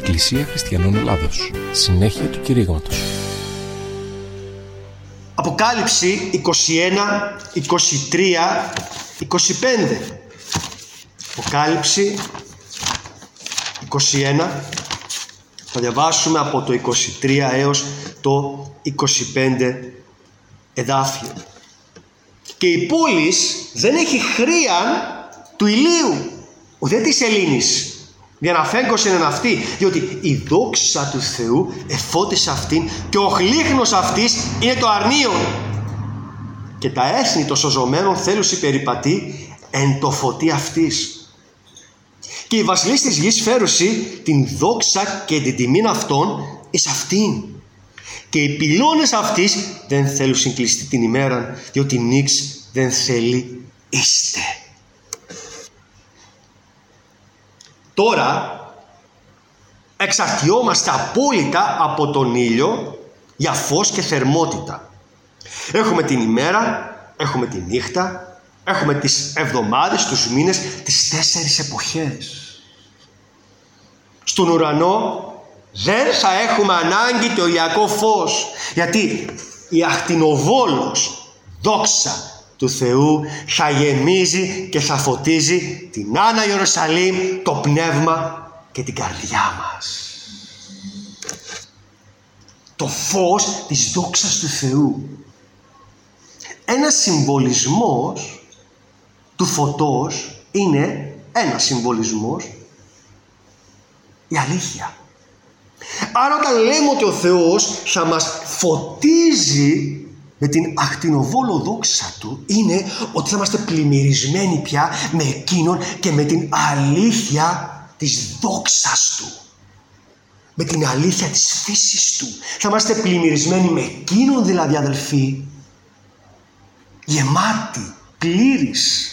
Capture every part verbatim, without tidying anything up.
Εκκλησία Χριστιανών Ελλάδος. Συνέχεια του κηρύγματος. Αποκάλυψη είκοσι ένα, είκοσι τρία, είκοσι πέντε. Αποκάλυψη είκοσι ένα. Θα διαβάσουμε από το είκοσι τρία έως το είκοσι πέντε εδάφιο. Και η πόλης δεν έχει χρίαν του ηλίου, ουδέ της σελήνης, για να φέγγωσεν εν αυτή, διότι η δόξα του Θεού εφώτισε αυτήν και ο χλίχνος αυτής είναι το αρνίον. Και τα έθνη των σωζωμένων θέλουσι περιπατεί εν το φωτί αυτής. Και οι βασιλείς της γης φέρουσι την δόξα και την τιμήν αυτών εις αυτήν. Και οι πυλώνες αυτής δεν θέλουν κλειστεί την ημέρα, διότι νίξ δεν θέλει είστε. Τώρα εξαρτιόμαστε απόλυτα από τον ήλιο για φως και θερμότητα. Έχουμε την ημέρα, έχουμε τη νύχτα, έχουμε τις εβδομάδες, τους μήνες, τις τέσσερις εποχές. Στον ουρανό δεν θα έχουμε ανάγκη το ηλιακό φως, γιατί η ακτινοβόλος δόξα του Θεού θα γεμίζει και θα φωτίζει την Άννα Ιερουσαλήμ, το πνεύμα και την καρδιά μας. Το φως της δόξας του Θεού. Ένας συμβολισμός του φωτός είναι ένας συμβολισμός η αλήθεια. Άρα όταν λέμε ότι ο Θεός θα μας φωτίζει με την ακτινοβόλο δόξα του, είναι ότι θα είμαστε πλημμυρισμένοι πια με εκείνον και με την αλήθεια της δόξας του, με την αλήθεια της φύσης του. Θα είμαστε πλημμυρισμένοι με εκείνον, δηλαδή αδελφοί, γεμάτοι, πλήρης.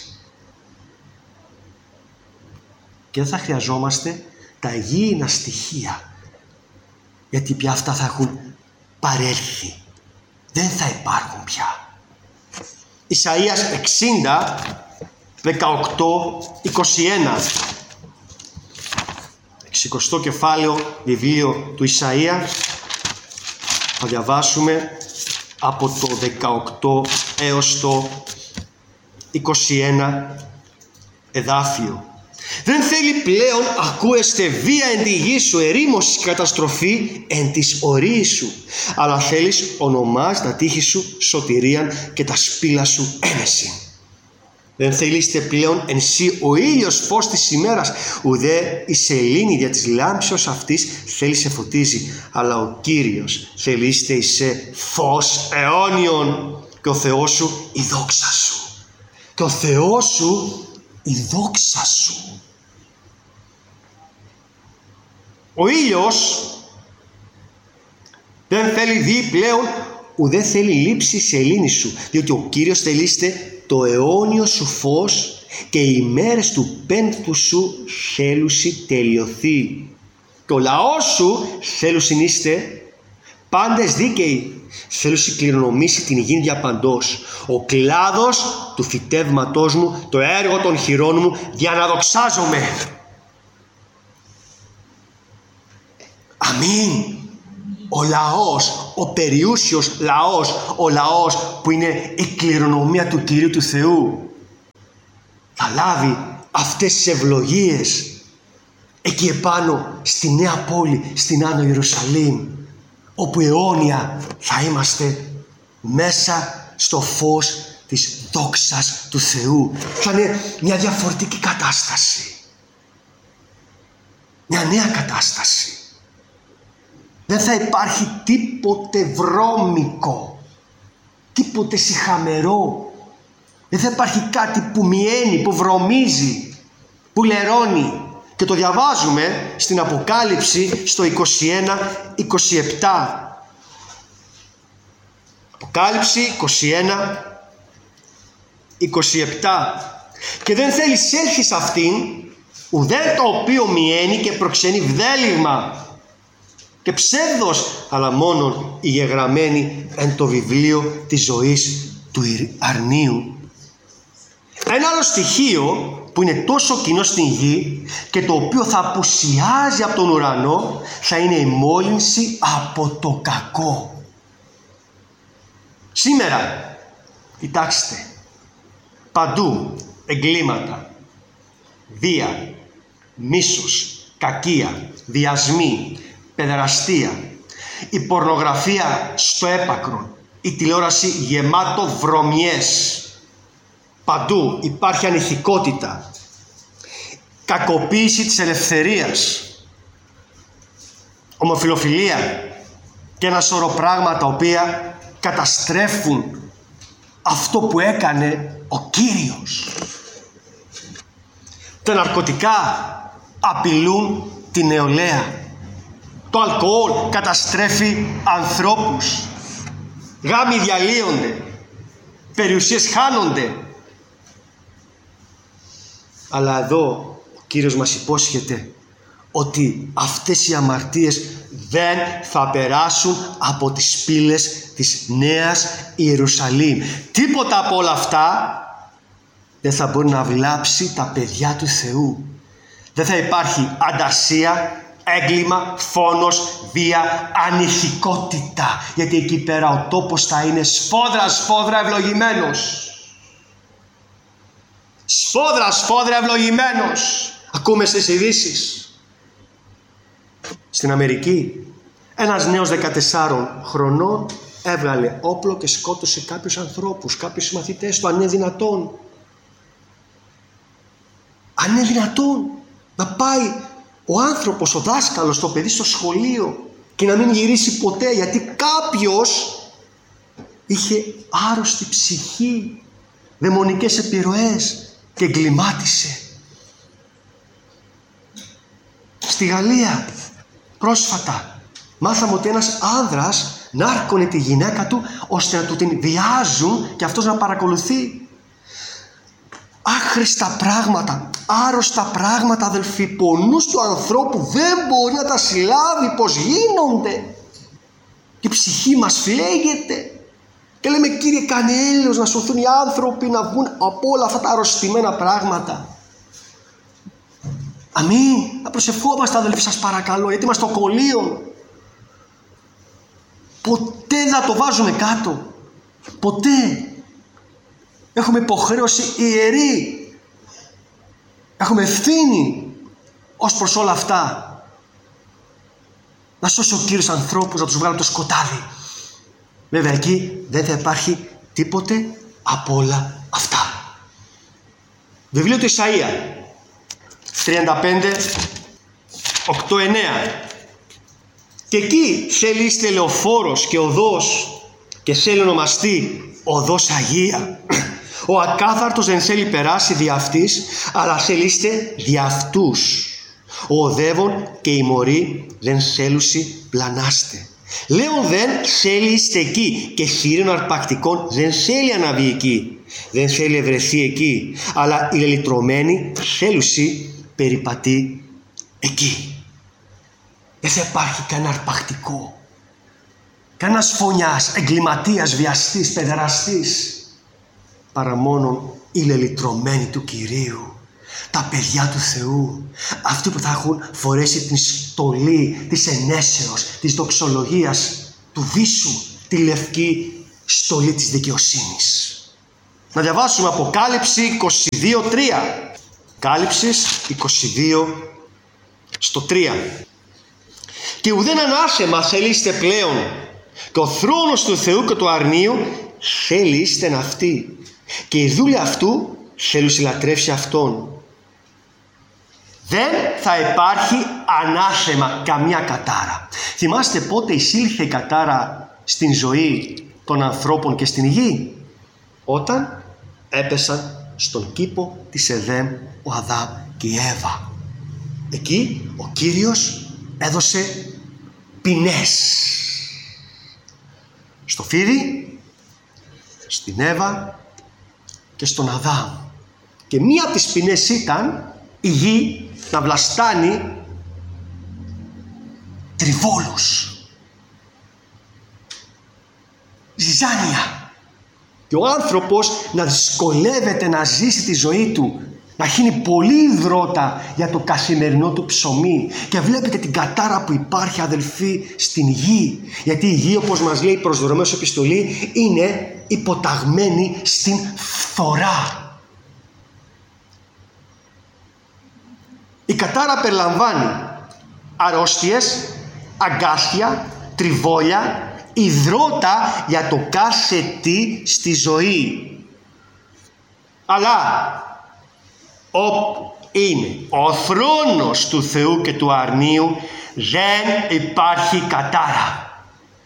Και δεν θα χρειαζόμαστε τα υγιεινά στοιχεία, γιατί πια αυτά θα έχουν παρέλθει. Δεν θα υπάρχουν πια. Ισαΐας εξήντα, δεκαοκτώ, είκοσι ένα. εξηκοστό κεφάλαιο βιβλίο του Ισαΐα. Θα διαβάσουμε από το δεκαοκτώ έως το είκοσι ένα εδάφιο. Δεν θέλει πλέον ακούεστε βία εν τη γη σου, ερήμωση καταστροφή εν της ορίης σου, αλλά θέλεις ονομάς τα τείχη σου σωτηρίαν και τα σπήλα σου ένεση. Δεν θέλειστε πλέον εν σύ ο ήλιος φως της ημέρας, ουδέ η σελήνη δια της λάμψεως αυτής θέλει σε φωτίζει, αλλά ο Κύριος θέλειστε εισέ φως αιώνιον και ο Θεός σου η δόξα σου. Και ο Θεός σου η δόξα σου. Ο ήλιος δεν θέλει δει πλέον, ουδέ θέλει λείψει η σελήνη σου, διότι ο Κύριος θελείστε το αιώνιο σου φως και οι μέρες του πένθου σου θέλουσι τελειωθεί. Και ο λαός σου θέλουσιν είστε πάντες δίκαιοι, θέλουσι κληρονομήσει την γη διαπαντός. Ο κλάδος του φυτεύματός μου, το έργο των χειρών μου, για να δοξάζομαι. Αμήν. Ο λαός, ο περιούσιος λαός, ο λαός που είναι η κληρονομία του Κυρίου του Θεού, θα λάβει αυτές τις ευλογίες εκεί επάνω στη νέα πόλη, στην Άνω Ιερουσαλήμ, όπου αιώνια θα είμαστε μέσα στο φως της δόξας του Θεού. Θα είναι μια διαφορετική κατάσταση, μια νέα κατάσταση. Δεν θα υπάρχει τίποτε βρώμικο, τίποτε σιχαμερό. Δεν θα υπάρχει κάτι που μιαίνει, που βρωμίζει, που λερώνει. Και το διαβάζουμε στην Αποκάλυψη στο είκοσι ένα είκοσι επτά. Αποκάλυψη είκοσι ένα είκοσι επτά. Και δεν θέλει έλθεις αυτήν, ουδέ το οποίο μιαίνει και προξενεί βδέλυγμα και ψεύδος, αλλά μόνον οι γεγραμμένοι εν το βιβλίο της ζωής του αρνίου. Ένα άλλο στοιχείο που είναι τόσο κοινό στην γη και το οποίο θα απουσιάζει από τον ουρανό, θα είναι η μόλυνση από το κακό. Σήμερα, κοιτάξτε, παντού εγκλήματα, βία, μίσος, κακία, βιασμοί, παιδεραστία, η πορνογραφία στο έπακρο, η τηλεόραση γεμάτο βρωμιές. Παντού υπάρχει ανηθικότητα, κακοποίηση της ελευθερίας, ομοφιλοφιλία και ένα σωρό πράγματα τα οποία καταστρέφουν αυτό που έκανε ο Κύριος. Τα ναρκωτικά απειλούν τη νεολαία. Το αλκοόλ καταστρέφει ανθρώπους. Γάμοι διαλύονται. Περιουσίες χάνονται. Αλλά εδώ ο Κύριος μας υπόσχεται ότι αυτές οι αμαρτίες δεν θα περάσουν από τις πύλες της Νέας Ιερουσαλήμ. Τίποτα από όλα αυτά δεν θα μπορεί να βλάψει τα παιδιά του Θεού. Δεν θα υπάρχει ανταρσία, έγκλημα, φόνος, βία, ανηθικότητα. Γιατί εκεί πέρα ο τόπος θα είναι σφόδρα σφόδρα ευλογημένος. Σφόδρα σφόδρα ευλογημένος. Ακούμε στις ειδήσεις. Στην Αμερική ένας νέος δεκατεσσάρων χρονών έβγαλε όπλο και σκότωσε κάποιους ανθρώπους, κάποιους συμμαθητές του. Αν είναι δυνατόν. Αν είναι δυνατόν να πάει ο άνθρωπος, ο δάσκαλος, το παιδί στο σχολείο και να μην γυρίσει ποτέ, γιατί κάποιος είχε άρρωστη ψυχή, δαιμονικές επιρροές και εγκλημάτισε. Στη Γαλλία πρόσφατα μάθαμε ότι ένας άνδρας νάρκωνε τη γυναίκα του ώστε να του την βιάζουν και αυτός να παρακολουθεί. Άχρηστα πράγματα, άρρωστα πράγματα, αδελφοί, πονούς του ανθρώπου δεν μπορεί να τα συλλάβει πως γίνονται. Η ψυχή μας φλέγεται και λέμε, Κύριε, κάνε έλεος να σωθούν οι άνθρωποι, να βγουν από όλα αυτά τα αρρωστημένα πράγματα. Αμήν. Να προσευχόμαστε, αδελφοί, σας παρακαλώ, γιατί είμαστε στο κολλείο. Ποτέ δεν θα το βάζουμε κάτω. Ποτέ. Έχουμε υποχρέωση ιερή. Έχουμε ευθύνη ως προς όλα αυτά. Να σώσει ο Κύριος ανθρώπους, να τους βγάλει το σκοτάδι. Βέβαια εκεί δεν θα υπάρχει τίποτε από όλα αυτά. Βιβλίο του Ισαΐα τριάντα πέντε, οκτώ εννέα. Και εκεί θέλει είστε λεωφόρος και οδός και θέλει ονομαστεί οδός Αγία. Ο ακάθαρτος δεν θέλει περάσει δι' αυτής, αλλά θέλει είστε δι' αυτούς. Ο οδεύων και οι μωροί δεν θέλουσι πλανάστε. Λέων δεν θέλει είστε εκεί και χείρων αρπακτικών δεν θέλει αναβεί εκεί. Δεν θέλει ευρεθεί εκεί, αλλά οι λελυτρωμένοι θέλουσι περιπατεί εκεί. Δεν θα υπάρχει κανένα αρπακτικό, κανένας φωνιάς, εγκληματίας, βιαστής, παιδεραστής, παρά μόνον οι λελυτρωμένοι του Κυρίου, τα παιδιά του Θεού, αυτοί που θα έχουν φορέσει την στολή της ενέσεως, της δοξολογίας, του βίσου, τη λευκή στολή της δικαιοσύνης. Να διαβάσουμε Αποκάλυψη είκοσι δύο τρία. Κάλυψης είκοσι δύο στο τρία. Και ουδέν ανάσεμα θέλειστε πλέον, και ο θρόνος του Θεού και του αρνίου θέλειστε αυτή, και η δούλη αυτού θέλουν συλλατρεύσει αυτόν. Δεν θα υπάρχει ανάσεμα καμία κατάρα. Θυμάστε πότε εισήλθε η κατάρα στην ζωή των ανθρώπων και στην γη? Όταν έπεσαν στον κήπο της Εδέμ ο Αδάμ και η Εύα. Εκεί ο Κύριος έδωσε ποινές στο φίδι, στην Εύα και στον Αδάμ. Και μία από τις ποινές ήταν η γη να βλαστάνει τριβόλους, ζυζάνια, και ο άνθρωπος να δυσκολεύεται να ζήσει τη ζωή του να χύνει πολύ υδρότα για το καθημερινό του ψωμί. Και βλέπετε την κατάρα που υπάρχει, αδελφοί, στην γη. Γιατί η γη, όπως μας λέει η προς Ρωμαίους επιστολή, είναι υποταγμένη στην φθορά. Η κατάρα περιλαμβάνει αρρώστιες, αγκάθια, τριβόλια, υδρότα για το κάθε τι στη ζωή. Αλλά όπου είναι ο θρόνος του Θεού και του αρνίου, δεν υπάρχει κατάρα.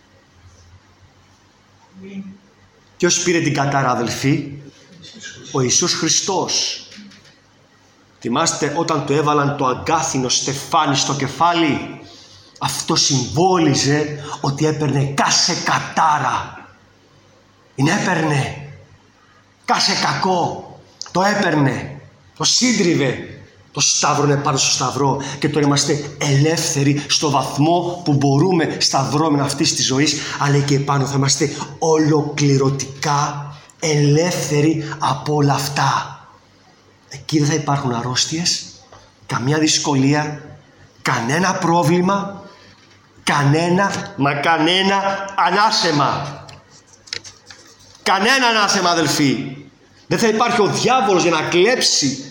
Ποιος πήρε την κατάρα, αδελφοί? Ο Ιησούς Χριστός. Θυμάστε όταν του έβαλαν το αγκάθινο στεφάνι στο κεφάλι? Αυτό συμβόλιζε ότι έπαιρνε κάθε κατάρα. Είναι έπαιρνε κάθε κακό. Το έπαιρνε, το σύντριβε, το σταύρωνε πάνω στο σταυρό. Και τώρα είμαστε ελεύθεροι στο βαθμό που μπορούμε στα δρόμενα αυτής της ζωής, αλλά και επάνω θα είμαστε ολοκληρωτικά ελεύθεροι από όλα αυτά. Εκεί δεν θα υπάρχουν αρρώστιες, καμία δυσκολία, κανένα πρόβλημα, κανένα, μα κανένα ανάσεμα. Κανένα ανάσεμα, αδελφοί. Δεν θα υπάρχει ο διάβολος για να κλέψει,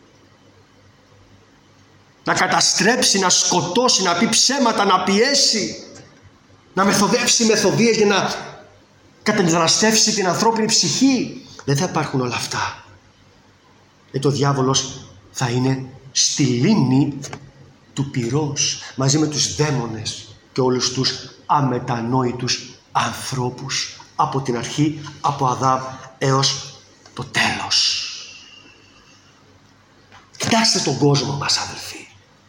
να καταστρέψει, να σκοτώσει, να πει ψέματα, να πιέσει, να μεθοδεύσει μεθοδίες για να κατεμεταναστεύσει την ανθρώπινη ψυχή. Δεν θα υπάρχουν όλα αυτά. Γιατί ο διάβολος θα είναι στη λίμνη του πυρός μαζί με τους δαίμονες και όλους τους αμετανόητους ανθρώπους από την αρχή, από Αδάμ έως το τέλος. Κοιτάξτε τον κόσμο μας, αδελφοί.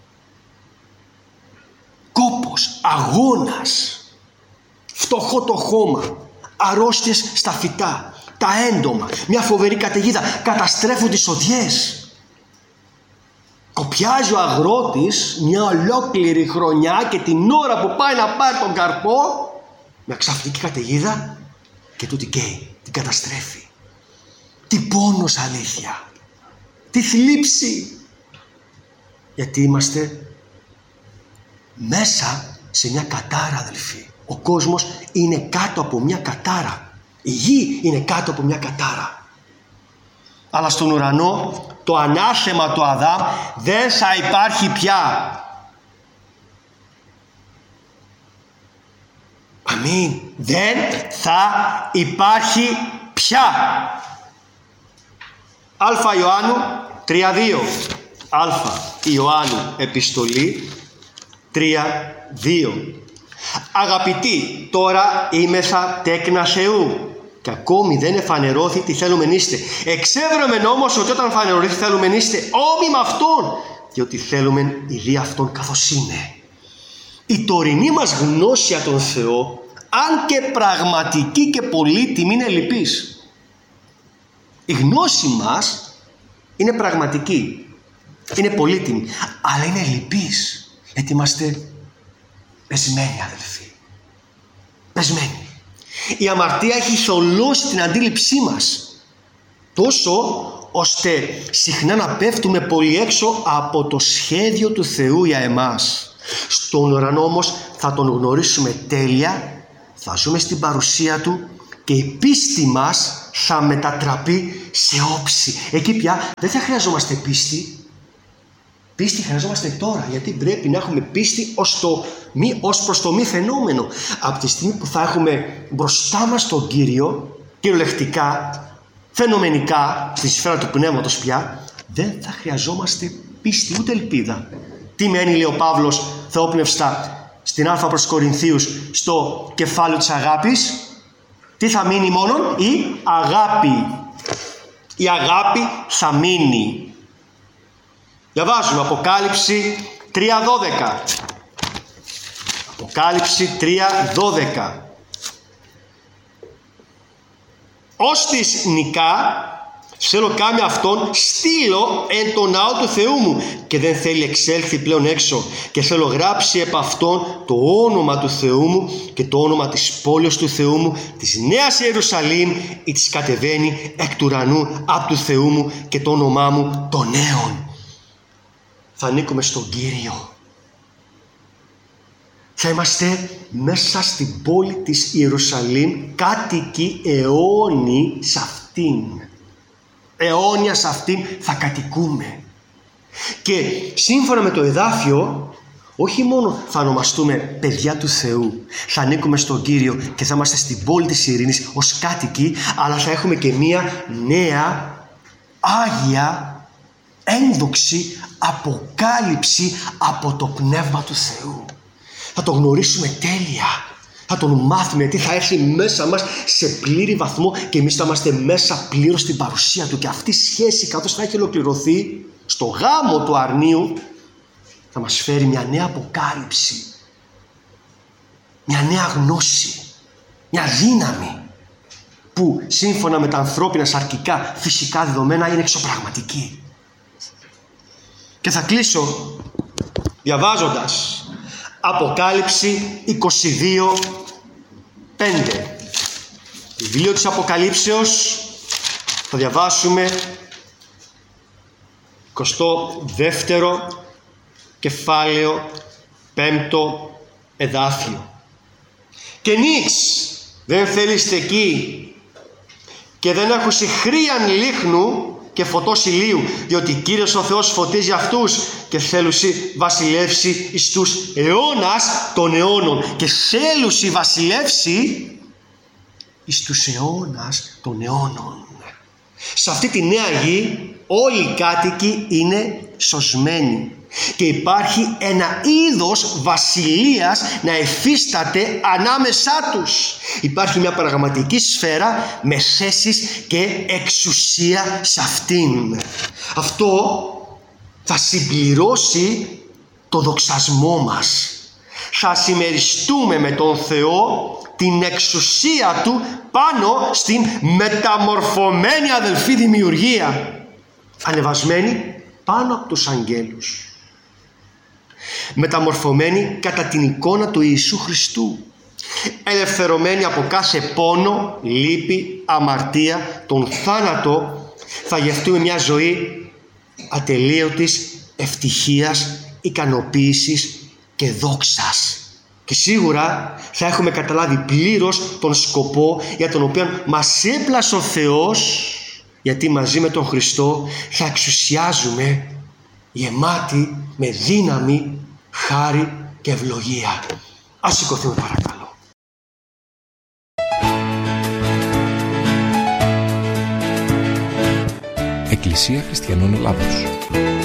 Κόπος, αγώνας, φτωχό το χώμα, αρρώστιες στα φυτά, τα έντομα, μια φοβερή καταιγίδα, καταστρέφουν τις οδιές. Κοπιάζει ο αγρότης μια ολόκληρη χρονιά και την ώρα που πάει να πάρει τον καρπό, μια ξαφνική καταιγίδα και του την καίει, την καταστρέφει. Τι πόνος, αλήθεια. Τι θλίψη. Γιατί είμαστε μέσα σε μια κατάρα, αδελφοί. Ο κόσμος είναι κάτω από μια κατάρα. Η γη είναι κάτω από μια κατάρα. Αλλά στον ουρανό το ανάθεμα του Αδάμ δεν θα υπάρχει πια. Αμήν. Δεν θα υπάρχει πια. Α Ιωάννου τρία δύο. Α Ιωάννου επιστολή τρία δύο. Αγαπητοί, τώρα είμεθα τέκνα Θεού και ακόμη δεν εφανερώθη τι θέλουμε είστε. Εξέβρεμεν όμως ότι όταν φανερωθεί θέλουμε είστε όμοι με Αυτόν, διότι θέλουμε η δια Αυτόν καθώς είναι. Η τωρινή μας γνώση για τον Θεό, αν και πραγματική και πολύτιμη, είναι λυπής. Η γνώση μας είναι πραγματική, είναι πολύτιμη, αλλά είναι λυπής, γιατί είμαστε πεσμένοι, αδελφοί. Πεσμένοι. Η αμαρτία έχει θολώσει την αντίληψή μας, τόσο ώστε συχνά να πέφτουμε πολύ έξω από το σχέδιο του Θεού για εμάς. Στον ουρανό όμως θα τον γνωρίσουμε τέλεια, θα ζούμε στην παρουσία Του και η πίστη μας θα μετατραπεί σε όψη. Εκεί πια δεν θα χρειαζόμαστε πίστη. Πίστη χρειαζόμαστε τώρα, γιατί πρέπει να έχουμε πίστη ως, το μη, ως προς το μη φαινόμενο. Από τη στιγμή που θα έχουμε μπροστά μας τον Κύριο, κυριολεκτικά, φαινομενικά, στη σφαίρα του πνεύματος πια, δεν θα χρειαζόμαστε πίστη ούτε ελπίδα. Τι μένει, λέει ο Παύλος θεόπνευστα στην Α προς Κορινθίους, στο κεφάλαιο της αγάπης? Τι θα μείνει μόνον? Η αγάπη. Η αγάπη θα μείνει. Διαβάζουμε Αποκάλυψη τρία δώδεκα. Αποκάλυψη τρία δώδεκα. Ως της νικά Θέλω κάμια αυτόν στείλω εν το ναό του Θεού μου, και δεν θέλει εξέλθει πλέον έξω, και θέλω γράψει επ' αυτόν το όνομα του Θεού μου και το όνομα της πόλης του Θεού μου, της Νέας Ιερουσαλήμ, η της κατεβαίνει εκ του ουρανού απ' του Θεού μου, και το όνομά μου των νέων. Θα ανήκουμε στον Κύριο. Θα είμαστε μέσα στην πόλη της Ιερουσαλήμ, κάτοικοι αιώνιοι σε αυτήν. Αιώνια σε αυτήν θα κατοικούμε. Και σύμφωνα με το εδάφιο, όχι μόνο θα ονομαστούμε παιδιά του Θεού, θα ανήκουμε στον Κύριο και θα είμαστε στην πόλη της ειρήνης ως κάτοικοι, αλλά θα έχουμε και μία νέα, άγια, ένδοξη αποκάλυψη από το Πνεύμα του Θεού. Θα το γνωρίσουμε τέλεια. Θα τον μάθουμε, γιατί θα έρθει μέσα μας σε πλήρη βαθμό και εμείς θα είμαστε μέσα πλήρως στην παρουσία του. Και αυτή η σχέση, καθώς θα έχει ολοκληρωθεί στο γάμο του αρνίου, θα μας φέρει μια νέα αποκάλυψη, μια νέα γνώση, μια δύναμη που σύμφωνα με τα ανθρώπινα σαρκικά φυσικά δεδομένα είναι εξωπραγματική. Και θα κλείσω διαβάζοντας Αποκάλυψη είκοσι δύο πέντε. Βιβλίο της Αποκαλύψεως, θα διαβάσουμε εικοστό δεύτερο κεφάλαιο, πέμπτο εδάφιο. Και νίξ δεν θέλεστε εκεί και δεν έχουσι χρίαν λίχνου και φωτός ηλίου, διότι Κύριος ο Θεός φωτίζει αυτούς και θέλουσι βασιλεύσει εις τους αιώνας των αιώνων. Και θέλουσι βασιλεύσει εις τους αιώνας των αιώνων. Σε αυτή τη νέα γη όλοι οι κάτοικοι είναι σωσμένοι και υπάρχει ένα είδος βασιλείας να εφίσταται ανάμεσά τους. Υπάρχει μια πραγματική σφαίρα με θέσεις και εξουσία σε αυτήν. Αυτό θα συμπληρώσει το δοξασμό μας. Θα συμμεριστούμε με τον Θεό την εξουσία Του πάνω στην μεταμορφωμένη αδελφή δημιουργία, ανεβασμένη πάνω από τους αγγέλους, μεταμορφωμένη κατά την εικόνα του Ιησού Χριστού, ελευθερωμένη από κάθε πόνο, λύπη, αμαρτία, τον θάνατο. Θα γευτούμε μια ζωή ατελείωτης ευτυχίας, ικανοποίησης και δόξας. Και σίγουρα θα έχουμε καταλάβει πλήρως τον σκοπό για τον οποίο μας έπλασε ο Θεός, γιατί μαζί με τον Χριστό θα εξουσιάζουμε γεμάτοι με δύναμη, χάρη και ευλογία. Ας σηκωθούμε παρακαλώ. Εκκλησία Χριστιανών Ελλάδος.